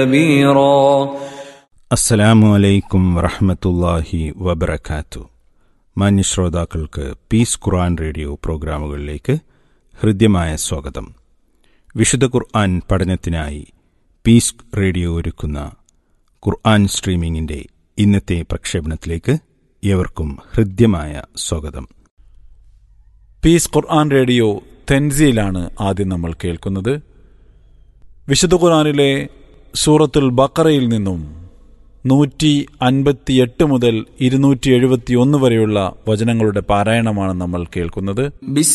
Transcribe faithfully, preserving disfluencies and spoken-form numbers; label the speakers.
Speaker 1: كبيرا.
Speaker 2: അസ്സലാമു അലൈക്കും വറഹ്മത്തുള്ളാഹി വബറകാതുഹു. മാന്യ ശ്രോതാക്കൾക്ക് പീസ് ഖുർആൻ റേഡിയോ പ്രോഗ്രാമുകളിലേക്ക് ഹൃദ്യമായ സ്വാഗതം. വിശുദ്ധ ഖുർആൻ പഠനത്തിനായി പീസ് റേഡിയോ ഒരുക്കുന്ന ഖുർആൻ സ്ട്രീമിംഗിൻ്റെ ഇന്നത്തെ പ്രക്ഷേപണത്തിലേക്ക് ഏവർക്കും ഹൃദ്യമായ സ്വാഗതം.
Speaker 3: പീസ് ഖുർആൻ റേഡിയോ തൻസീലാണ് ആദ്യം നമ്മൾ കേൾക്കുന്നത്. വിശുദ്ധ ഖുർആനിലെ സൂറത്തുൽ ബഖറയിൽ നിന്നും നൂറ്റി അൻപത്തിയെട്ട് മുതൽ ഇരുന്നൂറ്റി എഴുപത്തി ഒന്ന് വരെയുള്ള വചനങ്ങളുടെ പാരായണമാണ് നമ്മൾ കേൾക്കുന്നത്.